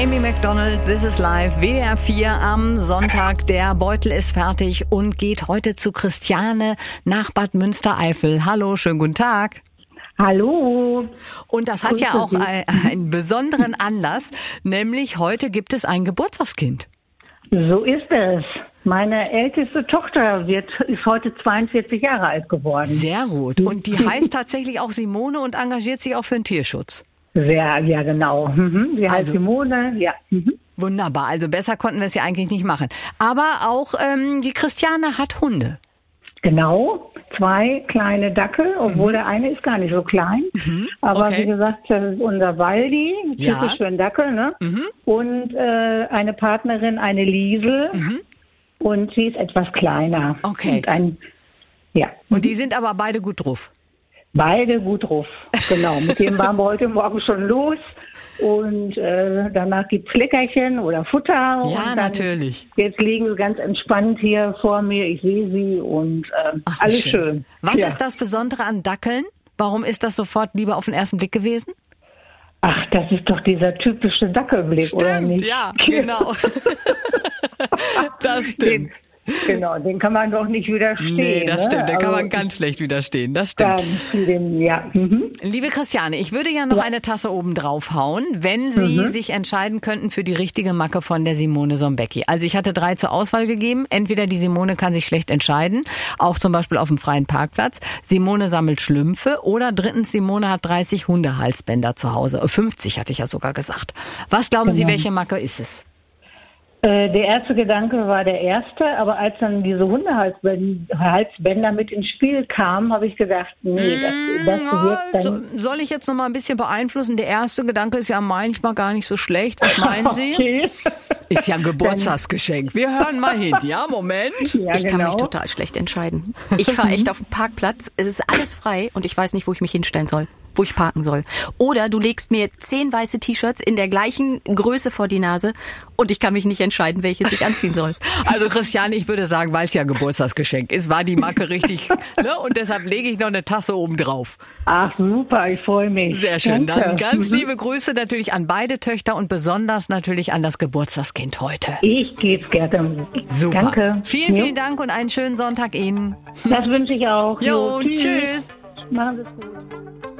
Amy Macdonald, This is Life, WDR 4 am Sonntag. Der Beutel ist fertig und geht heute zu Christiane nach Bad Münstereifel. Hallo, schönen guten Tag. Hallo. Und das hat ja auch einen besonderen Anlass, nämlich heute gibt es ein Geburtstagskind. So ist es. Meine älteste Tochter ist heute 42 Jahre alt geworden. Sehr gut. Und die heißt tatsächlich auch Simone und engagiert sich auch für den Tierschutz. Ja, genau. Sie heißt Simone, ja. Wunderbar, also besser konnten wir es ja eigentlich nicht machen. Aber auch die Christiane hat Hunde. Genau, 2 kleine Dackel, obwohl der eine ist gar nicht so klein. Aber wie gesagt, das ist unser Waldi, typisch für einen Dackel, ne? Und eine Partnerin, eine Liesel. Und sie ist etwas kleiner. Okay. Und die sind aber beide gut drauf. Beide gut drauf, genau. Mit dem waren wir heute Morgen schon los. Und danach gibt's Leckerchen oder Futter. Ja, und dann, natürlich. Jetzt liegen sie ganz entspannt hier vor mir. Ich sehe sie und alles schön. Was ist das Besondere an Dackeln? Warum ist das sofort lieber auf den ersten Blick gewesen? Ach, das ist doch dieser typische Dackelblick, oder nicht? Ja, genau. Das stimmt. Den kann man doch nicht widerstehen. Nee, das stimmt, den kann Also, man ganz schlecht widerstehen, das stimmt. Liebe Christiane, ich würde ja noch eine Tasse oben drauf hauen, wenn Sie sich entscheiden könnten für die richtige Macke von der Simone Sombecki. Also ich hatte 3 zur Auswahl gegeben. Entweder die Simone kann sich schlecht entscheiden, auch zum Beispiel auf dem freien Parkplatz. Simone sammelt Schlümpfe oder drittens Simone hat 30 Hundehalsbänder zu Hause. 50 hatte ich ja sogar gesagt. Was glauben Sie, welche Macke ist es? Der erste Gedanke war der erste, aber als dann diese Hundehalsbänder mit ins Spiel kamen, habe ich gedacht, nee, das wird dann... Soll ich jetzt noch mal ein bisschen beeinflussen? Der erste Gedanke ist ja manchmal gar nicht so schlecht. Was meinen Sie? Okay. Ist ja ein Geburtstagsgeschenk. Wir hören mal hin. Ja, Moment. Ja, Ich kann mich total schlecht entscheiden. Ich fahre echt auf den Parkplatz, es ist alles frei und ich weiß nicht, wo ich mich hinstellen soll, wo ich parken soll. Oder du legst mir 10 weiße T-Shirts in der gleichen Größe vor die Nase und ich kann mich nicht entscheiden, welches ich anziehen soll. Also Christiane, ich würde sagen, weil es ja ein Geburtstagsgeschenk ist, war die Macke richtig, ne? Und deshalb lege ich noch eine Tasse oben drauf. Ach super, ich freue mich. Sehr schön. Danke. Dann ganz liebe Grüße natürlich an beide Töchter und besonders natürlich an das Geburtstagskind heute. Ich gebe es gerne. Super. Danke. Vielen Dank und einen schönen Sonntag Ihnen. Das wünsche ich auch. Jo, tschüss. Machen Sie es gut.